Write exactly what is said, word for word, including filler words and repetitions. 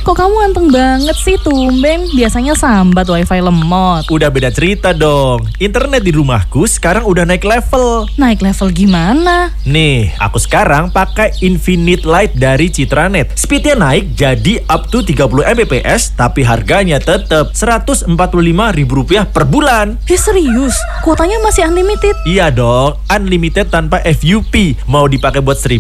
kok kamu anteng banget sih tumben? Biasanya sambat wifi lemot. Udah beda cerita dong. Internet di rumahku sekarang udah naik level. Naik level gimana? Nih, aku sekarang pakai Infinite Light dari Citranet. Speednya naik jadi up to tiga puluh megabit per second, tapi harganya tetap seratus empat puluh lima ribu rupiah per bulan. Eh serius? Kuotanya masih unlimited? Iya dong, unlimited tanpa F U P. Mau dipakai buat streaming